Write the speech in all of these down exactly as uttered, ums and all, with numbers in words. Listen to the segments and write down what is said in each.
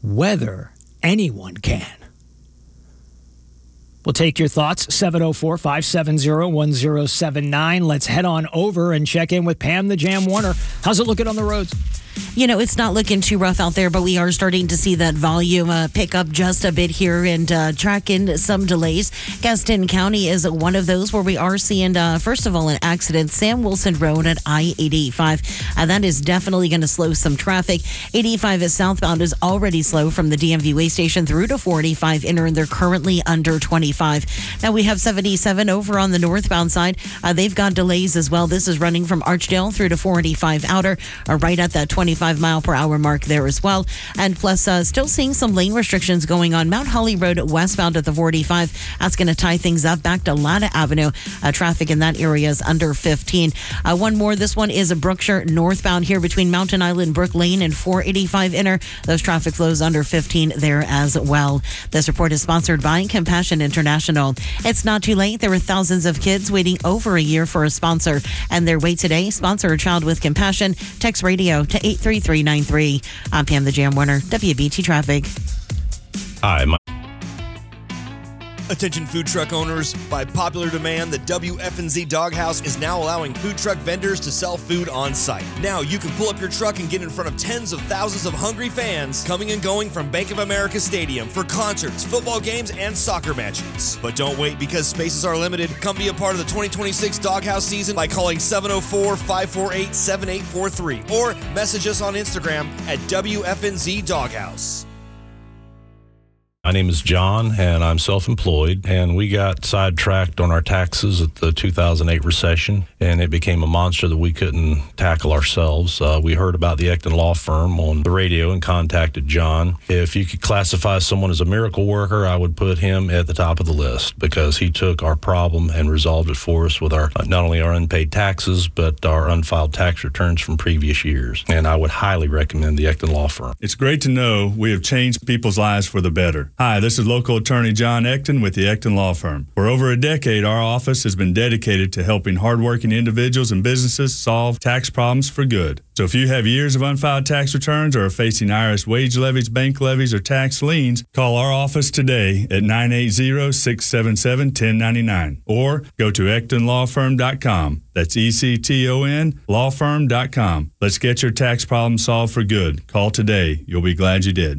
whether anyone can. We'll take your thoughts, seven oh four, five seven zero, one zero seven nine. Let's head on over and check in with Pam the Jam Warner. How's it looking on the roads? You know, it's not looking too rough out there, but we are starting to see that volume uh, pick up just a bit here and uh, tracking some delays. Gaston County is one of those where we are seeing, uh, first of all, an accident, Sam Wilson Road at I eighty-five. Uh, that is definitely going to slow some traffic. eighty-five is southbound is already slow from the D M V way station through to four eighty-five inner, and they're currently under twenty-five. Now we have seventy-seven over on the northbound side. Uh, they've got delays as well. This is running from Archdale through to four eighty-five outer, uh, right at that twenty-five mile per hour mark there as well. And plus, uh, still seeing some lane restrictions going on Mount Holly Road westbound at the four eighty-five. That's going to tie things up back to Latta Avenue. Uh, traffic in that area is under fifteen. Uh, one more. This one is a Brookshire northbound here between Mountain Island, Brook Lane, and four eighty-five inner. Those traffic flows under fifteen there as well. This report is sponsored by Compassion International. It's not too late. There are thousands of kids waiting over a year for a sponsor, and their wait today. Sponsor a child with compassion. Text radio to eight three three nine three. I'm Pam the Jam Warner, W B T Traffic. Hi, my Attention food truck owners, by popular demand, the W F N Z Doghouse is now allowing food truck vendors to sell food on site. Now you can pull up your truck and get in front of tens of thousands of hungry fans coming and going from Bank of America Stadium for concerts, football games, and soccer matches. But don't wait, because spaces are limited. Come be a part of the twenty twenty-six Doghouse season by calling seven oh four, five four eight, seven eight four three or message us on Instagram at W F N Z Doghouse. My name is John, and I'm self-employed, and we got sidetracked on our taxes at the two thousand eight recession, and it became a monster that we couldn't tackle ourselves. Uh, we heard about the Ecton Law Firm on the radio and contacted John. If you could classify someone as a miracle worker, I would put him at the top of the list, because he took our problem and resolved it for us with our not only our unpaid taxes, but our unfiled tax returns from previous years. And I would highly recommend the Ecton Law Firm. It's great to know we have changed people's lives for the better. Hi, this is local attorney John Ecton with the Ecton Law Firm. For over a decade, our office has been dedicated to helping hardworking individuals and businesses solve tax problems for good. So if you have years of unfiled tax returns or are facing I R S wage levies, bank levies, or tax liens, call our office today at nine eight zero, six seven seven, one zero nine nine or go to ecton law firm dot com. That's E C T O N law firm dot com. Let's get your tax problem solved for good. Call today. You'll be glad you did.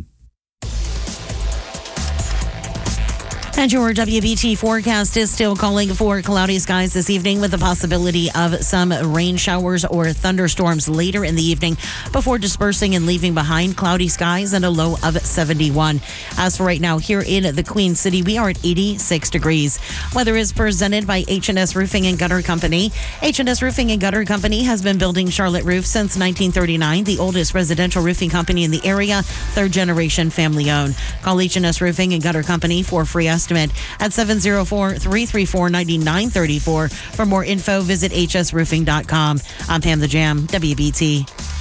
And your W B T forecast is still calling for cloudy skies this evening with the possibility of some rain showers or thunderstorms later in the evening before dispersing and leaving behind cloudy skies and a low of seventy-one. As for right now, here in the Queen City, we are at eighty-six degrees. Weather is presented by H and S Roofing and Gutter Company. H and S Roofing and Gutter Company has been building Charlotte roofs since nineteen thirty-nine, the oldest residential roofing company in the area, third generation family owned. Call H and S Roofing and Gutter Company for a free estimate at seven oh four, three three four, nine nine three four. For more info, visit h s roofing dot com. I'm Pam the Jam, W B T.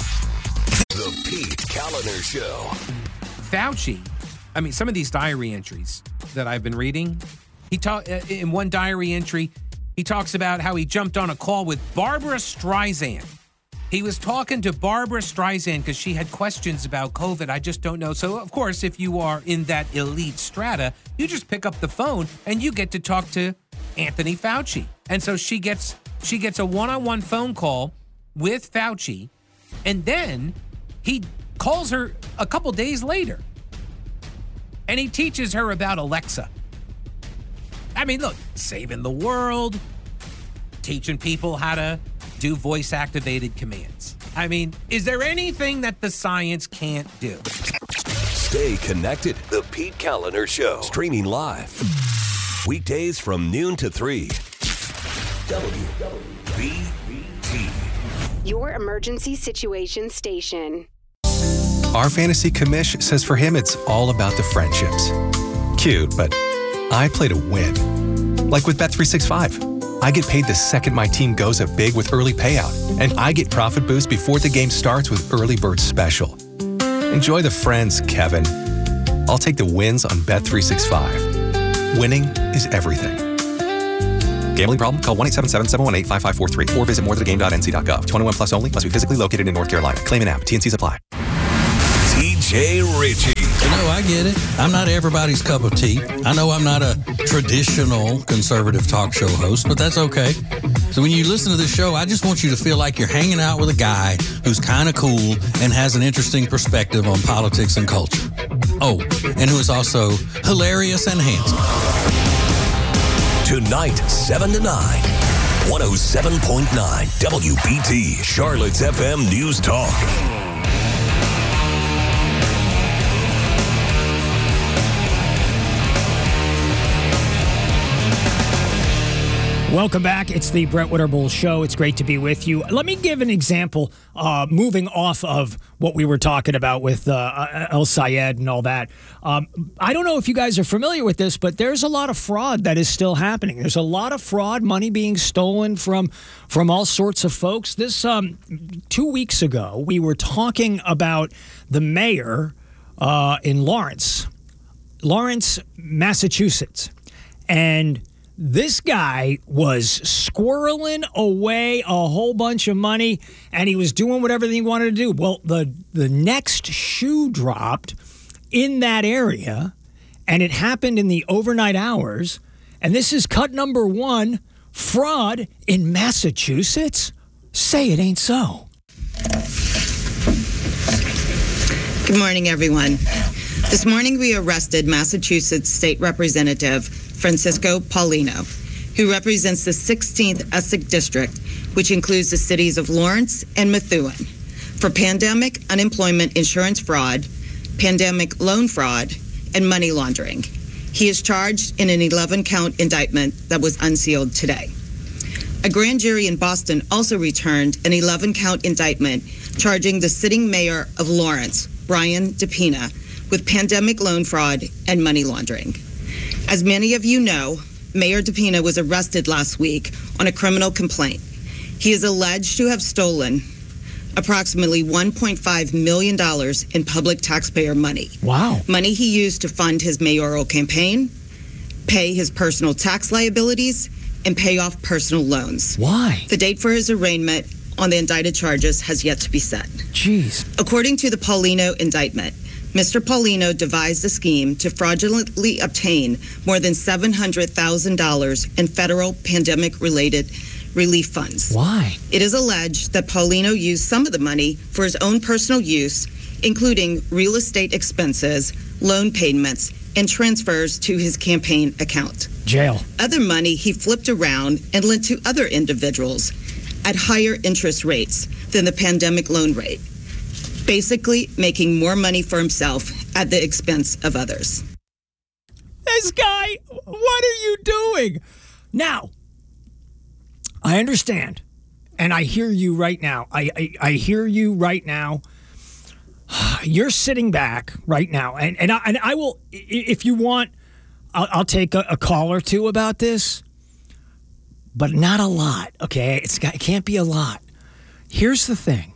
The Pete Kaliner Show. Fauci, I mean, some of these diary entries that I've been reading, he talk, in one diary entry, he talks about how he jumped on a call with Barbara Streisand. He was talking to Barbara Streisand because she had questions about COVID. I just don't know. So, of course, if you are in that elite strata, you just pick up the phone and you get to talk to Anthony Fauci. And so she gets she gets a one-on-one phone call with Fauci, and then he calls her a couple days later, and he teaches her about Alexa. I mean, look, saving the world, teaching people how to do voice-activated commands. I mean, is there anything that the science can't do? Stay connected. The Pete Kaliner Show. Streaming live. Weekdays from noon to three. W B T. Your emergency situation station. Our fantasy commish says for him it's all about the friendships. Cute, but I play to win. Like with Bet three sixty-five. I get paid the second my team goes up big with early payout, and I get profit boost before the game starts with Early Bird Special. Enjoy the friends, Kevin. I'll take the wins on Bet three sixty-five. Winning is everything. Gambling problem? Call one eight seven seven, seven one eight, five five four three or visit more than the game dot n c dot gov. twenty-one plus only. Must be physically located in North Carolina. Claim an app. T N C's apply. T J Ritchie. know, I get it. I'm not everybody's cup of tea. I know I'm not a traditional conservative talk show host, but that's okay. So when you listen to this show, I just want you to feel like you're hanging out with a guy who's kind of cool and has an interesting perspective on politics and culture. Oh, and who is also hilarious and handsome. Tonight, seven to nine, one oh seven point nine W B T, Charlotte's F M News Talk. Welcome back. It's the Brett Winterbull Show. It's great to be with you. Let me give an example, uh, moving off of what we were talking about with uh, El Sayed and all that. Um, I don't know if you guys are familiar with this, but there's a lot of fraud that is still happening. There's a lot of fraud, money being stolen from from all sorts of folks. This um, two weeks ago, we were talking about the mayor uh, in Lawrence, Lawrence, Massachusetts, and this guy was squirreling away a whole bunch of money, and he was doing whatever he wanted to do. Well, the the next shoe dropped in that area, and it happened in the overnight hours. And this is cut number one, fraud in Massachusetts? Say it ain't so. Good morning, everyone. This morning we arrested Massachusetts State Representative Francisco Paulino, who represents the sixteenth Essex District, which includes the cities of Lawrence and Methuen, for pandemic unemployment insurance fraud, pandemic loan fraud, and money laundering. He is charged in an eleven-count indictment that was unsealed today. A grand jury in Boston also returned an eleven-count indictment charging the sitting mayor of Lawrence, Brian DePina, with pandemic loan fraud and money laundering. As many of you know, Mayor DePina was arrested last week on a criminal complaint. He is alleged to have stolen approximately one point five million dollars in public taxpayer money. Wow. Money he used to fund his mayoral campaign, pay his personal tax liabilities, and pay off personal loans. Why? The date for his arraignment on the indicted charges has yet to be set. Jeez. According to the Paulino indictment, Mister Paulino devised a scheme to fraudulently obtain more than seven hundred thousand dollars in federal pandemic-related relief funds. Why? It is alleged that Paulino used some of the money for his own personal use, including real estate expenses, loan payments, and transfers to his campaign account. Jail. Other money he flipped around and lent to other individuals at higher interest rates than the pandemic loan rate, basically making more money for himself at the expense of others. This guy, what are you doing? Now, I understand, and I hear you right now. I, I, I hear you right now. You're sitting back right now, and, and, I, and I will, if you want, I'll, I'll take a, a call or two about this, but not a lot, okay? It's, it can't be a lot. Here's the thing.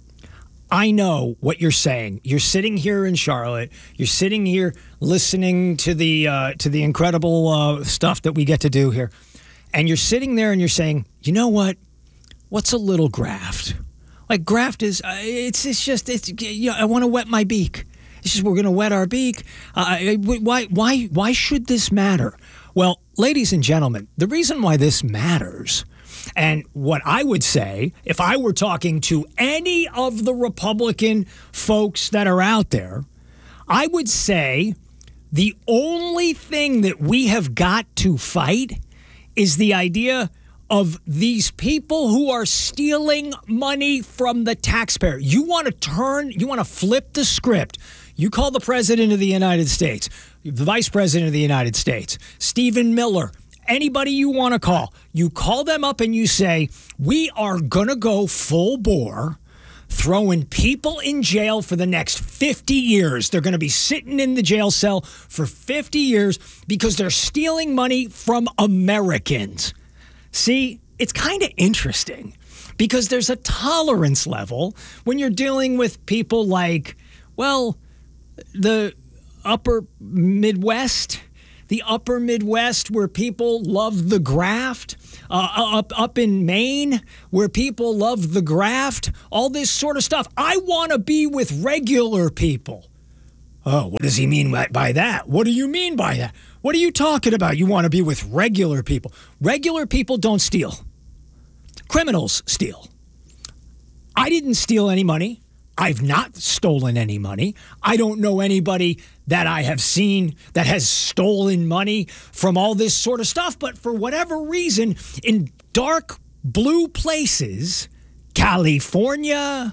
I know what you're saying. You're sitting here in Charlotte. You're sitting here listening to the uh, to the incredible uh, stuff that we get to do here, and you're sitting there and you're saying, you know what? What's a little graft? Like graft is, uh, it's it's just it's. You know, I want to wet my beak. It's just we're going to wet our beak. Uh, why why why should this matter? Well, ladies and gentlemen, the reason why this matters. And what I would say, if I were talking to any of the Republican folks that are out there, I would say the only thing that we have got to fight is the idea of these people who are stealing money from the taxpayer. You want to turn, you want to flip the script. You call the President of the United States, the Vice President of the United States, Stephen Miller, anybody you want to call, you call them up and you say, we are going to go full bore, throwing people in jail for the next fifty years. They're going to be sitting in the jail cell for fifty years because they're stealing money from Americans. See, it's kind of interesting because there's a tolerance level when you're dealing with people like, well, the upper Midwest, the upper Midwest where people love the graft, uh, up up in Maine where people love the graft, all this sort of stuff. I want to be with regular people. Oh, what does he mean by, by that? What do you mean by that? What are you talking about? You want to be with regular people. Regular people don't steal. Criminals steal. I didn't steal any money. I've not stolen any money. I don't know anybody that I have seen that has stolen money from all this sort of stuff. But for whatever reason, in dark blue places, California,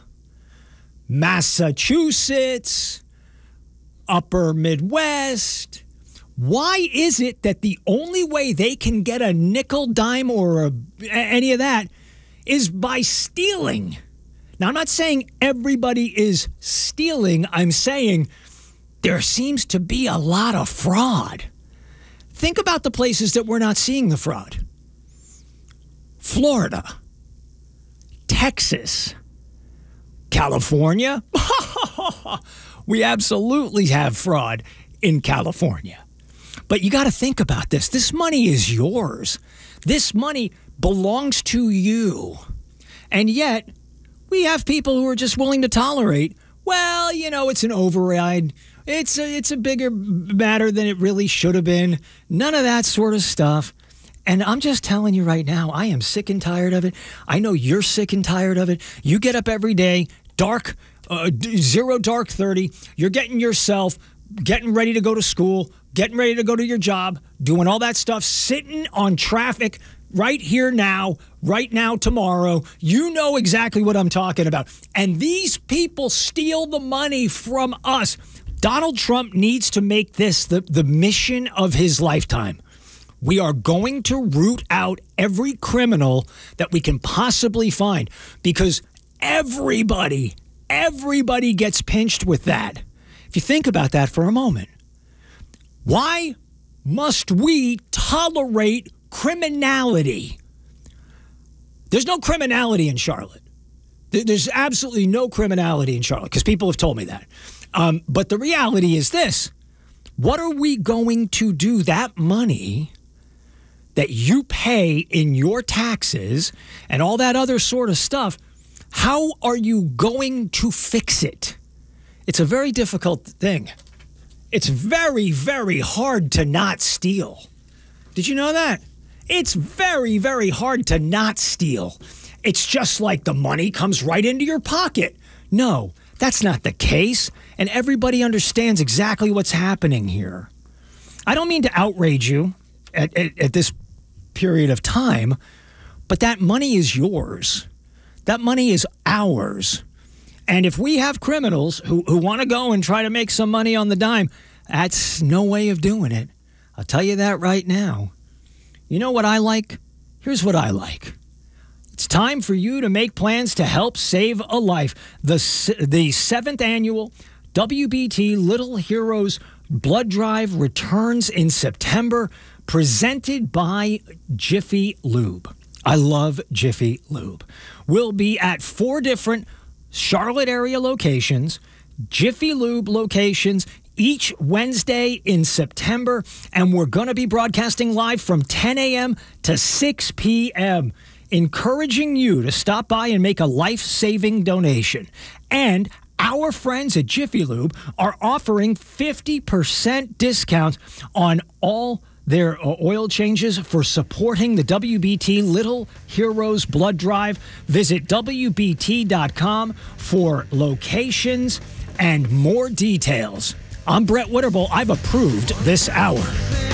Massachusetts, Upper Midwest, why is it that the only way they can get a nickel, dime, or a, any of that is by stealing? Now, I'm not saying everybody is stealing. I'm saying there seems to be a lot of fraud. Think about the places that we're not seeing the fraud. Florida, Texas, California. We absolutely have fraud in California. But you got to think about this. This money is yours. This money belongs to you. And yet, we have people who are just willing to tolerate, well, you know, it's an override. It's a, it's a bigger matter than it really should have been. None of that sort of stuff. And I'm just telling you right now, I am sick and tired of it. I know you're sick and tired of it. You get up every day, dark, uh, zero dark thirty. You're getting yourself, getting ready to go to school, getting ready to go to your job, doing all that stuff, sitting on traffic right here now, right now, tomorrow. You know exactly what I'm talking about. And these people steal the money from us. Donald Trump needs to make this the, the mission of his lifetime. We are going to root out every criminal that we can possibly find because everybody, everybody gets pinched with that. If you think about that for a moment, why must we tolerate criminality? There's no criminality in Charlotte. There's absolutely no criminality in Charlotte because people have told me that. Um, but the reality is this. What are we going to do? That money that you pay in your taxes and all that other sort of stuff, how are you going to fix it? It's a very difficult thing. It's very, very hard to not steal. Did you know that? It's very, very hard to not steal. It's just like the money comes right into your pocket. No, that's not the case. And everybody understands exactly what's happening here. I don't mean to outrage you at, at, at this period of time, but that money is yours. That money is ours. And if we have criminals who, who want to go and try to make some money on the dime, that's no way of doing it. I'll tell you that right now. You know what I like? Here's what I like. It's time for you to make plans to help save a life. The, the seventh annual W B T Little Heroes Blood Drive returns in September, presented by Jiffy Lube. I love Jiffy Lube. We'll be at four different Charlotte area locations, Jiffy Lube locations, each Wednesday in September, and we're going to be broadcasting live from ten a.m. to six p.m., encouraging you to stop by and make a life-saving donation. And our friends at Jiffy Lube are offering fifty percent discounts on all their oil changes for supporting the W B T Little Heroes Blood Drive. Visit W B T dot com for locations and more details. I'm Brett Witterbull. I've approved this hour.